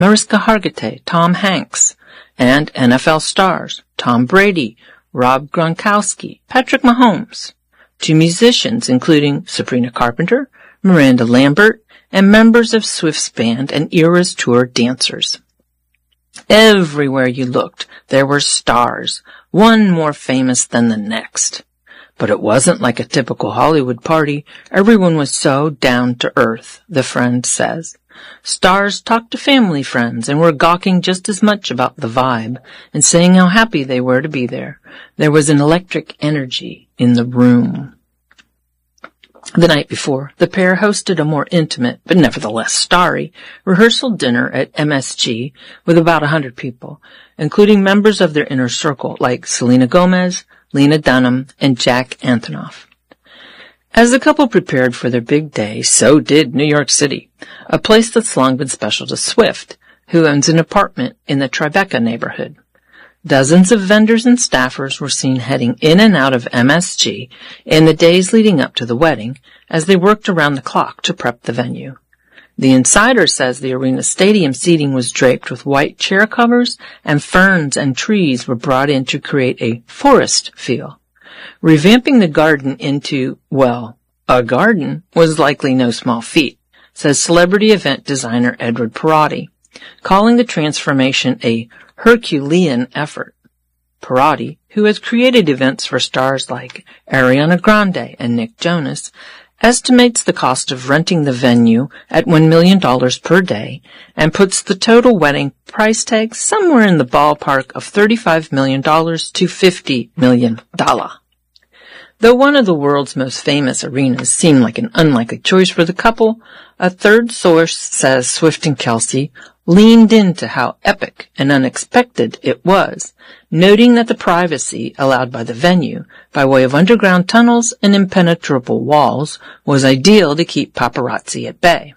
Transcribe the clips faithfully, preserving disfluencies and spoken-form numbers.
Mariska Hargitay, Tom Hanks, and N F L stars Tom Brady, Rob Gronkowski, Patrick Mahomes, to musicians including Sabrina Carpenter, Miranda Lambert, and members of Swift's band and Eras Tour dancers. Everywhere you looked, there were stars, one more famous than the next. But it wasn't like a typical Hollywood party. Everyone was so down to earth, the friend says. Stars talked to family friends and were gawking just as much about the vibe and saying how happy they were to be there. There was an electric energy in the room. The night before, the pair hosted a more intimate, but nevertheless starry, rehearsal dinner at M S G with about a hundred people, including members of their inner circle like Selena Gomez, Lena Dunham, and Jack Antonoff. As the couple prepared for their big day, so did New York City, a place that's long been special to Swift, who owns an apartment in the Tribeca neighborhood. Dozens of vendors and staffers were seen heading in and out of M S G in the days leading up to the wedding as they worked around the clock to prep the venue. The Insider says the arena stadium seating was draped with white chair covers and ferns and trees were brought in to create a forest feel. Revamping the garden into, well, a garden was likely no small feat, says celebrity event designer Edward Perotti, calling the transformation a Herculean effort. Perotti, who has created events for stars like Ariana Grande and Nick Jonas, estimates the cost of renting the venue at one million dollars per day and puts the total wedding price tag somewhere in the ballpark of thirty-five million dollars to fifty million dollars. Though one of the world's most famous arenas seemed like an unlikely choice for the couple, a third source says Swift and Kelsey leaned into how epic and unexpected it was, noting that the privacy allowed by the venue, by way of underground tunnels and impenetrable walls, was ideal to keep paparazzi at bay.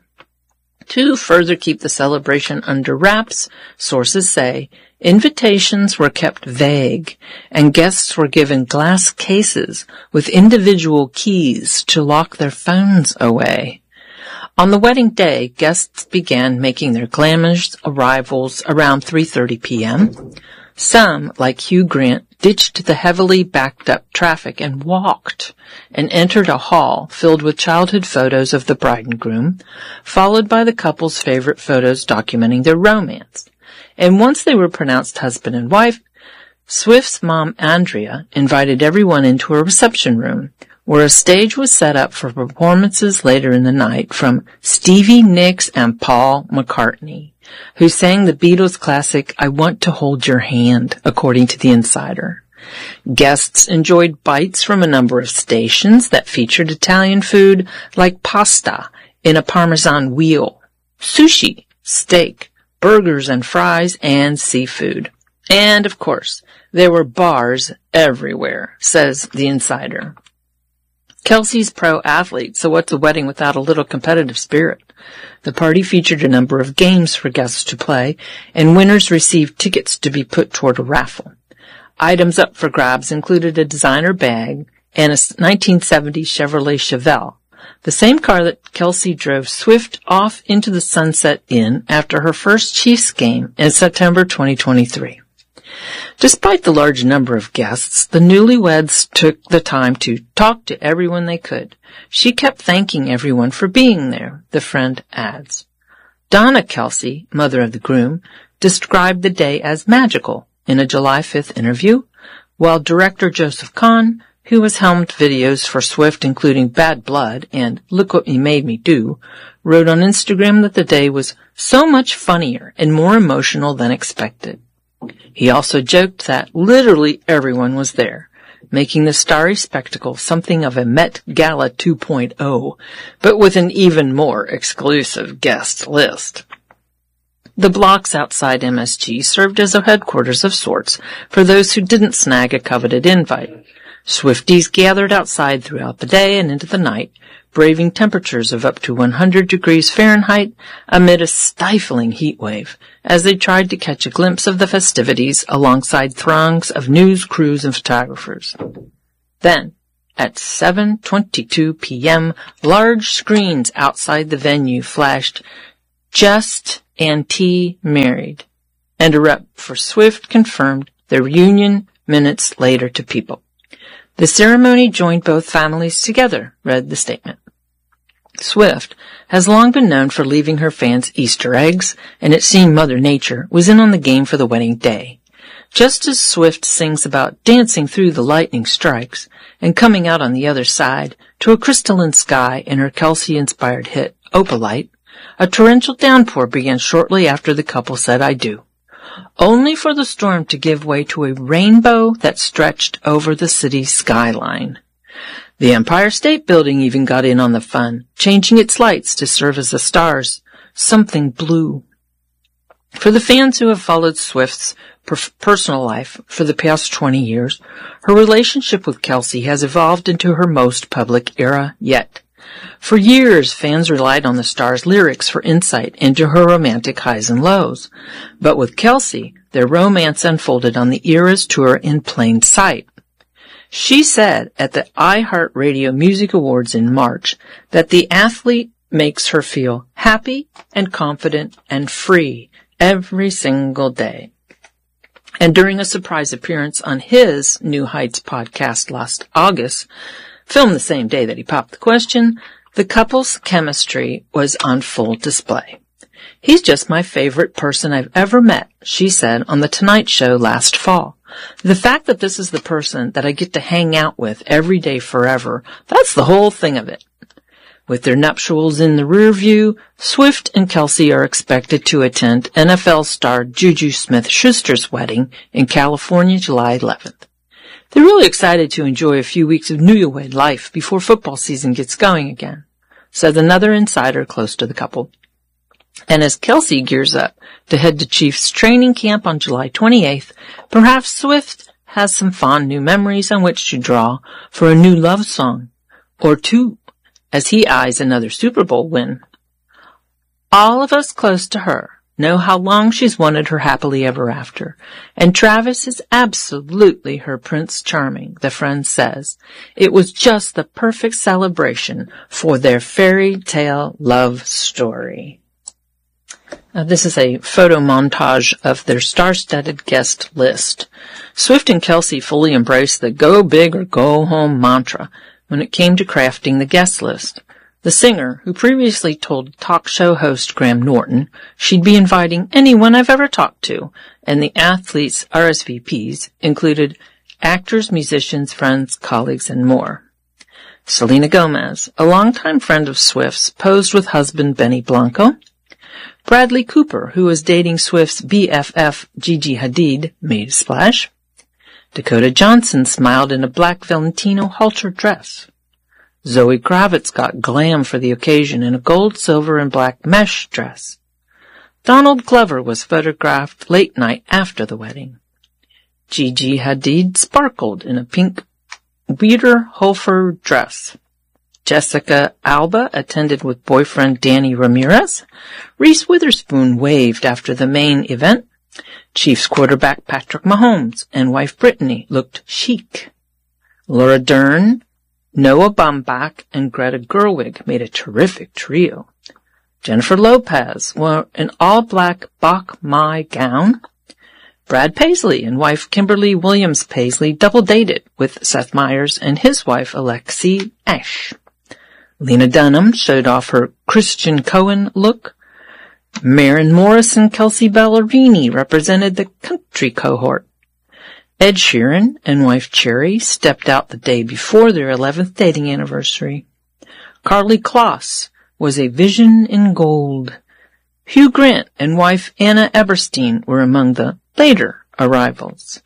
To further keep the celebration under wraps, sources say, invitations were kept vague, and guests were given glass cases with individual keys to lock their phones away. On the wedding day, guests began making their glamorous arrivals around three thirty p.m. Some, like Hugh Grant, ditched the heavily backed-up traffic and walked and entered a hall filled with childhood photos of the bride and groom, followed by the couple's favorite photos documenting their romance. And once they were pronounced husband and wife, Swift's mom, Andrea, invited everyone into a reception room, where a stage was set up for performances later in the night from Stevie Nicks and Paul McCartney, who sang the Beatles classic I Want to Hold Your Hand, according to the Insider. Guests enjoyed bites from a number of stations that featured Italian food like pasta in a Parmesan wheel, sushi, steak, burgers and fries, and seafood. And, of course, there were bars everywhere, says the Insider. Kelsey's pro athlete, so what's a wedding without a little competitive spirit? The party featured a number of games for guests to play, and winners received tickets to be put toward a raffle. Items up for grabs included a designer bag and a nineteen seventy Chevrolet Chevelle, the same car that Kelsey drove Swift off into the sunset in after her first Chiefs game in September twenty twenty-three. Despite the large number of guests, the newlyweds took the time to talk to everyone they could. She kept thanking everyone for being there, the friend adds. Donna Kelsey, mother of the groom, described the day as magical in a July fifth interview, while director Joseph Kahn, who has helmed videos for Swift including Bad Blood and Look What You Made Me Do, wrote on Instagram that the day was so much funnier and more emotional than expected. He also joked that literally everyone was there, making the starry spectacle something of a Met Gala two point oh, but with an even more exclusive guest list. The blocks outside M S G served as a headquarters of sorts for those who didn't snag a coveted invite. Swifties gathered outside throughout the day and into the night, braving temperatures of up to one hundred degrees Fahrenheit amid a stifling heat wave, as they tried to catch a glimpse of the festivities alongside throngs of news crews and photographers. Then, at seven twenty-two p.m., large screens outside the venue flashed, "Just and T married. And a rep for Swift confirmed their reunion minutes later to People. The ceremony joined both families together, read the statement. Swift has long been known for leaving her fans Easter eggs, and it seemed Mother Nature was in on the game for the wedding day. Just as Swift sings about dancing through the lightning strikes and coming out on the other side to a crystalline sky in her Kelsey-inspired hit, Opalite, a torrential downpour began shortly after the couple said I do, only for the storm to give way to a rainbow that stretched over the city's skyline. The Empire State Building even got in on the fun, changing its lights to serve as the stars, something blue. For the fans who have followed Swift's per- personal life for the past twenty years, her relationship with Kelsey has evolved into her most public era yet. For years, fans relied on the star's lyrics for insight into her romantic highs and lows. But with Kelsey, their romance unfolded on the Eras tour in plain sight. She said at the iHeartRadio Music Awards in March that the athlete makes her feel happy and confident and free every single day. And during a surprise appearance on his New Heights podcast last August, filmed the same day that he popped the question, the couple's chemistry was on full display. He's just my favorite person I've ever met, she said on The Tonight Show last fall. The fact that this is the person that I get to hang out with every day forever, that's the whole thing of it. With their nuptials in the rear view, Swift and Kelsey are expected to attend N F L star Juju Smith-Schuster's wedding in California, July eleventh. They're really excited to enjoy a few weeks of newlywed life before football season gets going again, said another insider close to the couple. And as Kelsey gears up to head to Chiefs training camp on July twenty-eighth, perhaps Swift has some fond new memories on which to draw for a new love song, or two, as he eyes another Super Bowl win. All of us close to her know how long she's wanted her happily ever after, and Travis is absolutely her Prince Charming, the friend says. It was just the perfect celebration for their fairy tale love story. Uh, this is a photo montage of their star-studded guest list. Swift and Kelsey fully embraced the go big or go home mantra when it came to crafting the guest list. The singer, who previously told talk show host Graham Norton she'd be inviting anyone I've ever talked to, and the athletes' R S V Ps included actors, musicians, friends, colleagues, and more. Selena Gomez, a longtime friend of Swift's, posed with husband Benny Blanco. Bradley Cooper, who was dating Swift's B F F Gigi Hadid, made a splash. Dakota Johnson smiled in a black Valentino halter dress. Zoe Kravitz got glam for the occasion in a gold, silver, and black mesh dress. Donald Glover was photographed late night after the wedding. Gigi Hadid sparkled in a pink Wiederhofer dress. Jessica Alba attended with boyfriend Danny Ramirez. Reese Witherspoon waved after the main event. Chiefs quarterback Patrick Mahomes and wife Brittany looked chic. Laura Dern, Noah Baumbach, and Greta Gerwig made a terrific trio. Jennifer Lopez wore an all-black Bach Mai gown. Brad Paisley and wife Kimberly Williams Paisley double-dated with Seth Meyers and his wife Alexi Ash. Lena Dunham showed off her Christian Cohen look. Maren Morris and Kelsey Ballerini represented the country cohort. Ed Sheeran and wife Cherry stepped out the day before their eleventh dating anniversary. Carly Kloss was a vision in gold. Hugh Grant and wife Anna Eberstein were among the later arrivals.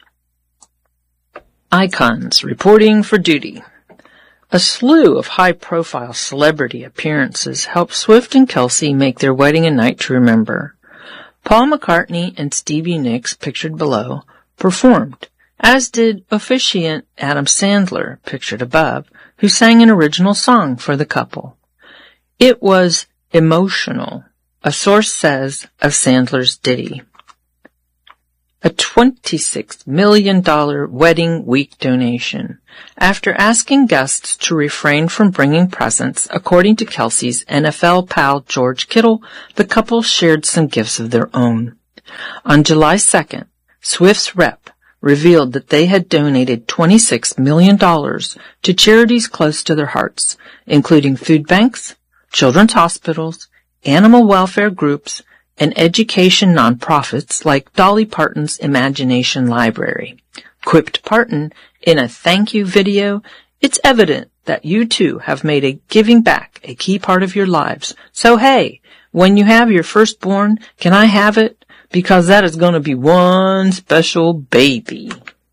Icons reporting for duty. A slew of high-profile celebrity appearances helped Swift and Kelsey make their wedding a night to remember. Paul McCartney and Stevie Nicks, pictured below, performed, as did officiant Adam Sandler, pictured above, who sang an original song for the couple. It was emotional, a source says of Sandler's ditty. a twenty-six million dollars wedding week donation. After asking guests to refrain from bringing presents, according to Kelsey's N F L pal George Kittle, the couple shared some gifts of their own. On July second, Swift's rep revealed that they had donated twenty-six million dollars to charities close to their hearts, including food banks, children's hospitals, animal welfare groups, and education nonprofits like Dolly Parton's Imagination Library. Quipped Parton in a thank you video, "It's evident that you too have made a giving back a key part of your lives. So hey, when you have your firstborn, can I have it? Because that is going to be one special baby."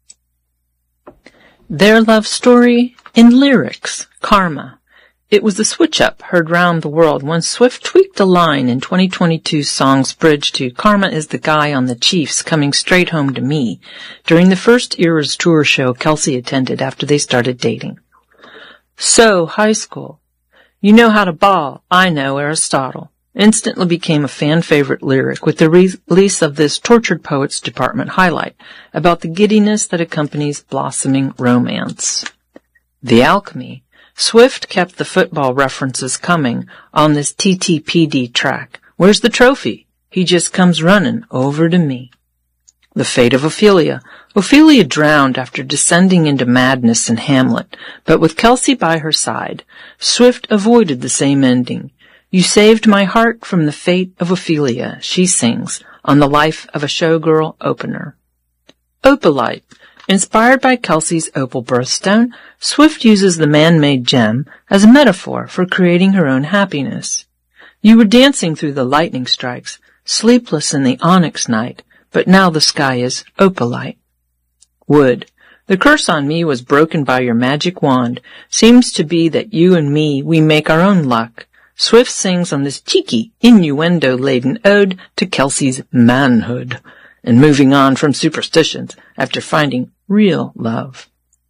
Their love story in lyrics, Karma. It was a switch-up heard round the world when Swift tweaked a line in twenty twenty-two's song's bridge to "Karma is the guy on the Chiefs coming straight home to me" during the first Eras Tour show Kelsey attended after they started dating. So, high school. You know how to ball, I know Aristotle. Instantly became a fan-favorite lyric with the release of this Tortured Poets Department highlight about the giddiness that accompanies blossoming romance. The Alchemy. Swift kept the football references coming on this T T P D track. Where's the trophy? He just comes running over to me. The fate of Ophelia. Ophelia drowned after descending into madness in Hamlet, but with Kelsey by her side, Swift avoided the same ending. You saved my heart from the fate of Ophelia, she sings on the Life of a Showgirl opener. Opalite. Inspired by Kelsey's opal birthstone, Swift uses the man-made gem as a metaphor for creating her own happiness. You were dancing through the lightning strikes, sleepless in the onyx night, but now the sky is opalite. Wood. The curse on me was broken by your magic wand. Seems to be that you and me, we make our own luck. Swift sings on this cheeky, innuendo-laden ode to Kelsey's manhood, and moving on from superstitions after finding real love.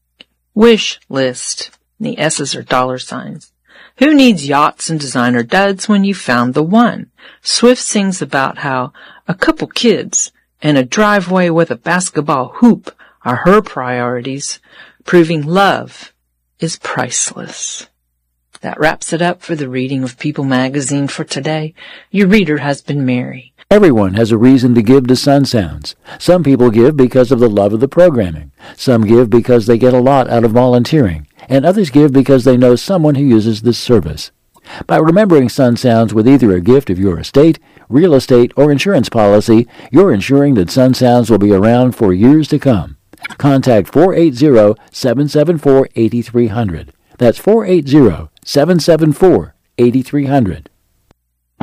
Wish list. The S's are dollar signs. Who needs yachts and designer duds when you found the one? Swift sings about how a couple kids and a driveway with a basketball hoop are her priorities, proving love is priceless. That wraps it up for the reading of People magazine for today. Your reader has been Mary. Everyone has a reason to give to Sun Sounds. Some people give because of the love of the programming. Some give because they get a lot out of volunteering. And others give because they know someone who uses this service. By remembering Sun Sounds with either a gift of your estate, real estate, or insurance policy, you're ensuring that Sun Sounds will be around for years to come. Contact four eight zero, seven seven four, eight three zero zero. That's four eight zero, seven seven four, eight three zero zero.